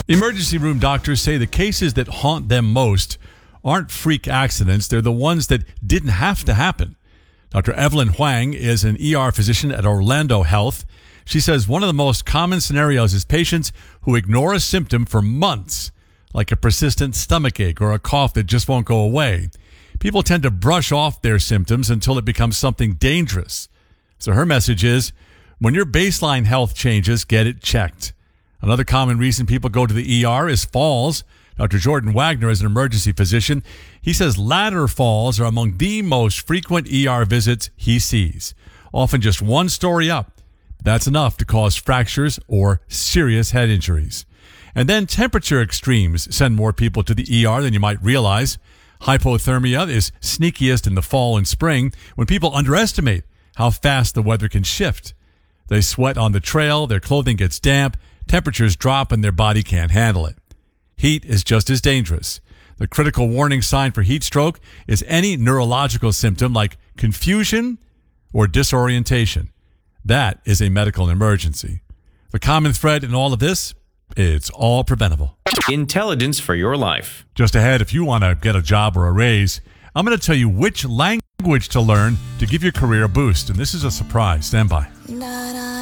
Emergency room doctors say the cases that haunt them most aren't freak accidents. They're the ones that didn't have to happen. Dr. Evelyn Huang is an ER physician at Orlando Health. She says one of the most common scenarios is patients who ignore a symptom for months, like a persistent stomachache or a cough that just won't go away. People tend to brush off their symptoms until it becomes something dangerous. So her message is, when your baseline health changes, get it checked. Another common reason people go to the ER is falls. Dr. Jordan Wagner is an emergency physician. He says ladder falls are among the most frequent ER visits he sees, often just one story up. That's enough to cause fractures or serious head injuries. And then temperature extremes send more people to the ER than you might realize. Hypothermia is sneakiest in the fall and spring when people underestimate how fast the weather can shift. They sweat on the trail, their clothing gets damp, temperatures drop, and their body can't handle it. Heat is just as dangerous. The critical warning sign for heat stroke is any neurological symptom like confusion or disorientation. That is a medical emergency. The common thread in all of this, it's all preventable. Intelligence for your life. Just ahead, if you want to get a job or a raise, I'm going to tell you which language to learn to give your career a boost. And this is a surprise. Stand by.